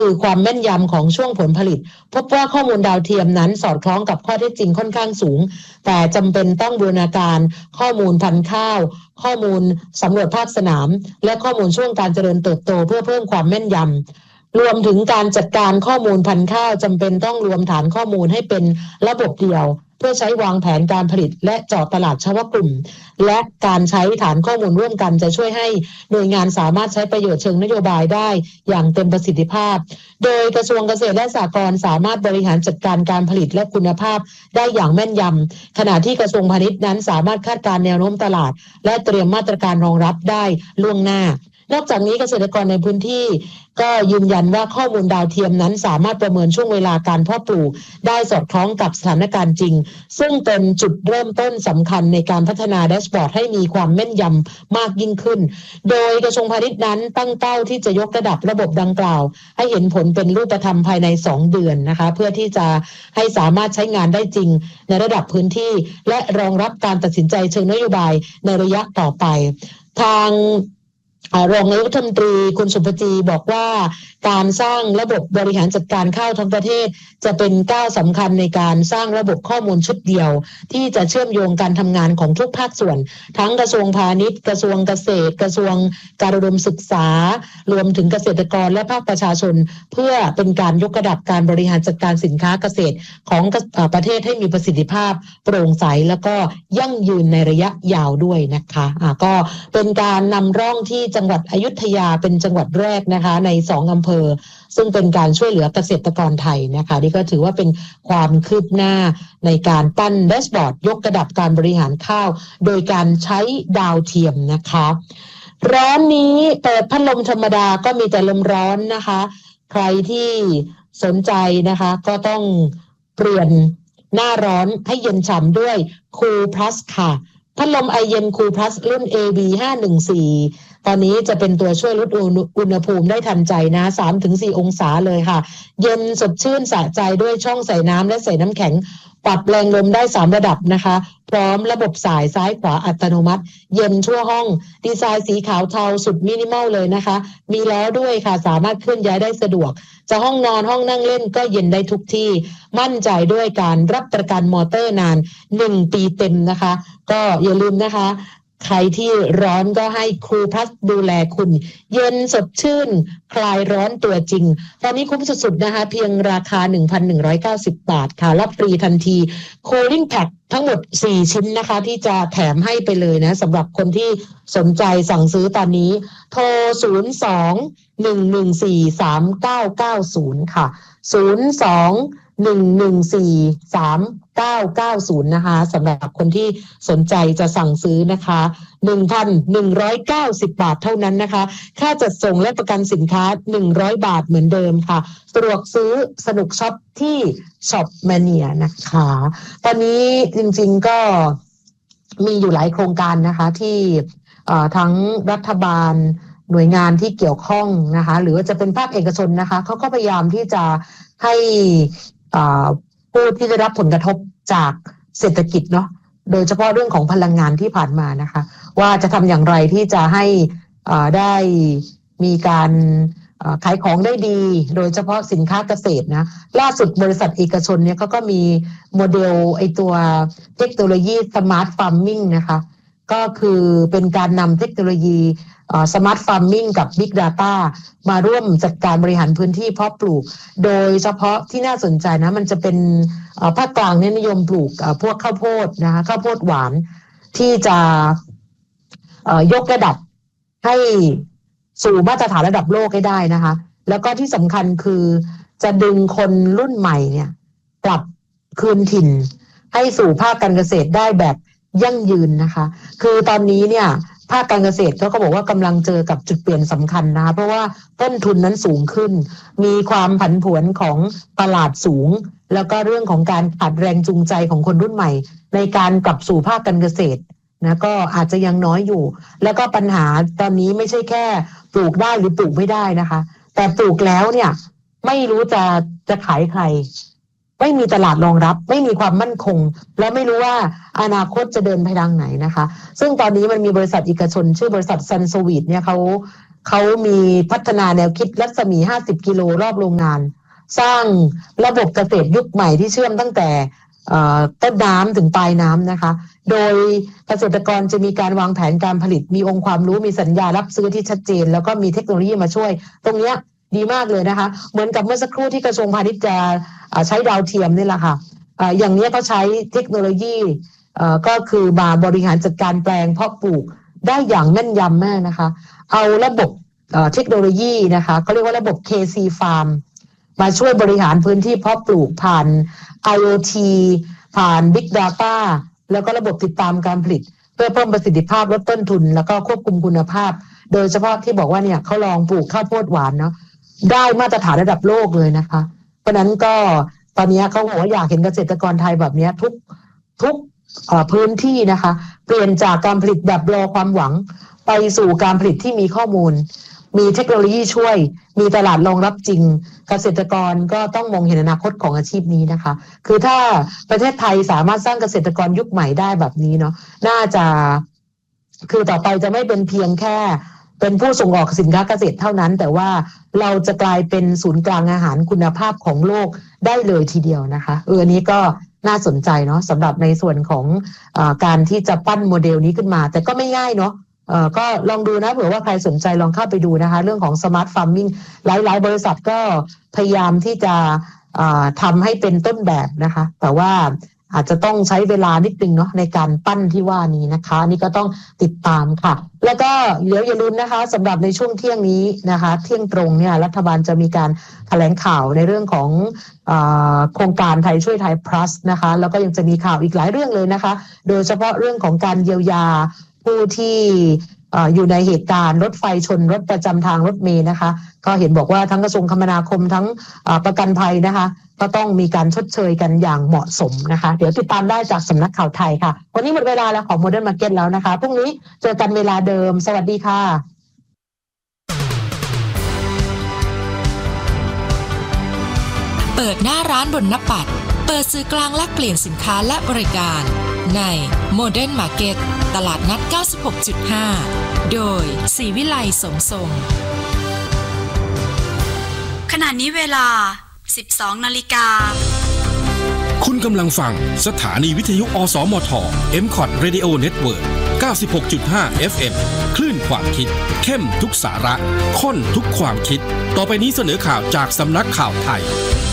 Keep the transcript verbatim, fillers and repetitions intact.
คือความแม่นยำของช่วงผลผลิตพบว่าข้อมูลดาวเทียมนั้นสอดคล้องกับข้อเท็จจริงค่อนข้างสูงแต่จำเป็นต้องบูรณาการข้อมูลพันธุ์ข้าวข้อมูลสำรวจภาคสนามและข้อมูลช่วงการเจริญเติบโตเพื่อเพิ่มความแม่นยำรวมถึงการจัดการข้อมูลพันธุ์ข้าวจำเป็นต้องรวมฐานข้อมูลให้เป็นระบบเดียวเพื่อใช้วางแผนการผลิตและเจาะตลาดเฉพาะกลุ่มและการใช้ฐานข้อมูลร่วมกันจะช่วยให้หน่วยงานสามารถใช้ประโยชน์เชิงนโยบายได้อย่างเต็มประสิทธิภาพโดยกระทรวงเกษตรและสหกรณ์สามารถบริหารจัดการการผลิตและคุณภาพได้อย่างแม่นยำขณะที่กระทรวงพาณิชย์นั้นสามารถคาดการณ์แนวโน้มตลาดและเตรียมมาตรการรองรับได้ล่วงหน้านอกจากนี้เกษตรกรในพื้นที่ก็ยืนยันว่าข้อมูลดาวเทียมนั้นสามารถประเมินช่วงเวลาการเพาะปลูกได้สอดคล้องกับสถานการณ์จริงซึ่งเป็นจุดเริ่มต้นสำคัญในการพัฒนาแดชบอร์ดให้มีความแม่นยำมากยิ่งขึ้นโดยกระทรวงพาณิชย์นั้นตั้งเป้าที่จะยกระดับระบบดังกล่าวให้เห็นผลเป็นรูปธรรมภายในสองเดือนนะคะเพื่อที่จะให้สามารถใช้งานได้จริงในระดับพื้นที่และรองรับการตัดสินใจเชิงนโยบายในระยะต่อไปทางรองนายกรัฐมนตรีคุณสุภจีบอกว่าการสร้างระบบบริหารจัดการข้าวทั้งประเทศจะเป็นก้าวสำคัญในการสร้างระบบข้อมูลชุดเดียวที่จะเชื่อมโยงการทำงานของทุกภาคส่วนทั้งกระทรวงพาณิชย์กระทรวงเกษตรกระทรวงการอุดมศึกษารวมถึงเกษตรกรและภาคประชาชนเพื่อเป็นการยกระดับการบริหารจัดการสินค้าเกษตรของประเทศให้มีประสิทธิภาพโปร่งใสแล้วก็ยั่งยืนในระยะยาวด้วยนะคะอ่าก็เป็นการนำร่องที่จังหวัดอยุธยาเป็นจังหวัดแรกนะคะในสองอำเภอซึ่งเป็นการช่วยเหลือเกษตรกรไทยนะคะนี่ก็ถือว่าเป็นความคืบหน้าในการปั้นแดชบอร์ดยกระดับการบริหารข้าวโดยการใช้ดาวเทียมนะคะร้อนนี้เปิดพัดลมธรรมดาก็มีแต่ลมร้อนนะคะใครที่สนใจนะคะก็ต้องเปลี่ยนหน้าร้อนให้เย็นฉ่ำด้วย Cool Plus ค่ะพัดลมไอเย็น Cool Plus รุ่น เอ บี ห้าหนึ่งสี่ตอนนี้จะเป็นตัวช่วยลดอุณหภูมิได้ทันใจนะ สามถึงสี่ องศาเลยค่ะเย็นสดชื่นสะใจด้วยช่องใส่น้ำและใส่น้ำแข็งปรับแรงลมได้สามระดับนะคะพร้อมระบบสายซ้ายขวาอัตโนมัติเย็นทั่วห้องดีไซน์สีขาวเทาสุดมินิมอลเลยนะคะมีล้อด้วยค่ะสามารถเคลื่อนย้ายได้สะดวกจะห้องนอนห้องนั่งเล่นก็เย็นได้ทุกที่มั่นใจด้วยการรับประกันมอเตอร์นานหนึ่งปีเต็มนะคะก็อย่าลืมนะคะใครที่ร้อนก็ให้ครูพัสดูแลคุณเย็นสดชื่นคลายร้อนตัวจริงตอนนี้คุ้มสุดๆนะคะเพียงราคา หนึ่งพันหนึ่งร้อยเก้าสิบ บาทค่ะรับฟรีทันที Cooling Pack ทั้งหมดสี่ชิ้นนะคะที่จะแถมให้ไปเลยนะสำหรับคนที่สนใจสั่งซื้อตอนนี้โทรศูนย์ สอง หนึ่ง หนึ่ง สี่ สาม เก้า เก้า ศูนย์ค่ะศูนย์ สอง หนึ่ง หนึ่ง สี่ สาม เก้า เก้า ศูนย์นะคะสำหรับคนที่สนใจจะสั่งซื้อนะคะ หนึ่งพันหนึ่งร้อยเก้าสิบ บาทเท่านั้นนะคะค่าจัดส่งและประกันสินค้าหนึ่งร้อยบาทเหมือนเดิมค่ะสะดวกซื้อสนุกช็อปที่ช็อปแมเนียนะคะตอนนี้จริงๆก็มีอยู่หลายโครงการนะคะที่ทั้งรัฐบาลหน่วยงานที่เกี่ยวข้องนะคะหรือว่าจะเป็นภาคเอกชนนะคะเขาก็พยายามที่จะให้ผู้ที่ได้รับผลกระทบจากเศรษฐกิจเนาะโดยเฉพาะเรื่องของพลังงานที่ผ่านมานะคะว่าจะทำอย่างไรที่จะให้ได้มีการขายของได้ดีโดยเฉพาะสินค้าเกษตรนะล่าสุดบริษัทเอกชนเนี่ยเขาก็มีโมเดลไอตัวเทคโนโลยีสมาร์ทฟาร์มมิ่งนะคะก็คือเป็นการนำเทคโนโลยีสมาร์ทฟาร์มมิ่งกับ Big Data มาร่วมจัดการบริหารพื้นที่เพาะปลูกโดยเฉพาะที่น่าสนใจนะมันจะเป็นภาคกลางเนี่ยนิยมปลูกพวกข้าวโพดนะคะข้าวโพดหวานที่จะยกระดับให้สู่มาตรฐานระดับโลกให้ได้นะคะแล้วก็ที่สำคัญคือจะดึงคนรุ่นใหม่เนี่ยกลับคืนถิ่นให้สู่ภาคการเกษตรได้แบบยั่งยืนนะคะคือตอนนี้เนี่ยภาคการเกษตรเขาก็บอกว่ากำลังเจอกับจุดเปลี่ยนสำคัญนะคะเพราะว่าต้นทุนนั้นสูงขึ้นมีความผันผวนของตลาดสูงแล้วก็เรื่องของการขาดแรงจูงใจของคนรุ่นใหม่ในการกลับสู่ภาคการเกษตรนะก็อาจจะยังน้อยอยู่แล้วก็ปัญหาตอนนี้ไม่ใช่แค่ปลูกได้หรือปลูกไม่ได้นะคะแต่ปลูกแล้วเนี่ยไม่รู้จะจะขายใครไม่มีตลาดรองรับไม่มีความมั่นคงและไม่รู้ว่าอนาคตจะเดินไปทางไหนนะคะซึ่งตอนนี้มันมีบริษัทเอกชนชื่อบริษัทซันสวีทเนี่ยเขาเขามีพัฒนาแนวคิดรัศมีห้าสิบกิโลรอบโรงงานสร้างระบบเกษตรยุคใหม่ที่เชื่อมตั้งแต่ต้นน้ำถึงปลายน้ำนะคะโดยเกษตรกรจะมีการวางแผนการผลิตมีองค์ความรู้มีสัญญารับซื้อที่ชัดเจนแล้วก็มีเทคโนโลยีมาช่วยตรงนี้ดีมากเลยนะคะเหมือนกับเมื่อสักครู่ที่กระทรวงพาณิชย์จะใช้ดาวเทียมนี่แหละค่ะอย่างนี้ก็ใช้เทคโนโลยีก็คือมาบริหารจัดการแปลงเพาะปลูกได้อย่างแม่นยำมากนะคะเอาระบบเทคโนโลยีนะคะเขาเรียกว่าระบบ เค ซี Farm มาช่วยบริหารพื้นที่เพาะปลูกผ่าน ไอ โอ ที ผ่าน Big Data แล้วก็ระบบติดตามการผลิตเพื่อเพิ่มประสิทธิภาพลดต้นทุนแล้วก็ควบคุมคุณภาพโดยเฉพาะที่บอกว่าเนี่ยเขาลองปลูกข้าวโพดหวานเนาะได้มาตรฐานระดับโลกเลยนะคะเพราะนั้นก็ตอนนี้เขาบอกว่าอยากเห็นเกษตรกรไทยแบบนี้ทุกทุกพื้นที่นะคะเปลี่ยนจากการผลิตแบบรอความหวังไปสู่การผลิตที่มีข้อมูลมีเทคโนโลยีช่วยมีตลาดรองรับจริงเกษตรกรก็ต้องมองเห็นอนาคตของอาชีพนี้นะคะคือถ้าประเทศไทยสามารถสร้างเกษตรกรยุคใหม่ได้แบบนี้เนาะน่าจะคือต่อไปจะไม่เป็นเพียงแค่เป็นผู้ส่งออกสินค้าเกษตรเท่านั้นแต่ว่าเราจะกลายเป็นศูนย์กลางอาหารคุณภาพของโลกได้เลยทีเดียวนะคะเอออันนี้ก็น่าสนใจเนาะสำหรับในส่วนของอ่าการที่จะปั้นโมเดลนี้ขึ้นมาแต่ก็ไม่ง่ายเนาะเอ่อก็ลองดูนะเผื่อว่าใครสนใจลองเข้าไปดูนะคะเรื่องของ Smart Farming หลายๆบริษัทก็พยายามที่จะอ่าทำให้เป็นต้นแบบนะคะแต่ว่าอาจจะต้องใช้เวลานิดนึงเนาะในการปั้นที่ว่านี้นะคะนี่ก็ต้องติดตามค่ะแล้วก็เดี๋ยวอย่าลืมนะคะสำหรับในช่วงเที่ยงนี้นะคะเที่ยงตรงเนี่ยรัฐบาลจะมีการแถลงข่าวในเรื่องของอ่าโครงการไทยช่วยไทย plus นะคะแล้วก็ยังจะมีข่าวอีกหลายเรื่องเลยนะคะโดยเฉพาะเรื่องของการเยียวยาผู้ที่อยู่ในเหตุการณ์รถไฟชนรถประจำทางรถเมล์นะคะก็เห็นบอกว่าทั้งกระทรวงคมนาคมทั้งประกันภัยนะคะก็ต้องมีการชดเชยกันอย่างเหมาะสมนะคะเดี๋ยวติดตามได้จากสำนักข่าวไทยค่ะวันนี้หมดเวลาแล้วของ Modern Market แล้วนะคะพรุ่งนี้เจอกันเวลาเดิมสวัสดีค่ะเปิดหน้าร้านบนหน้าปัดเปิดสื่อกลางแลกเปลี่ยนสินค้าและบริการใน Modern Market ตลาดนัด เก้าสิบหกจุดห้า โดยศรีวิไลสมทรงขณะนี้เวลา สิบสองนาฬิกาคุณกำลังฟังสถานีวิทยุอสมท เอ็ม คอท Radio Network เก้าสิบหกจุดห้า เอฟ เอ็ม คลื่นความคิดเข้มทุกสาระข้นทุกความคิดต่อไปนี้เสนอข่าวจากสำนักข่าวไทย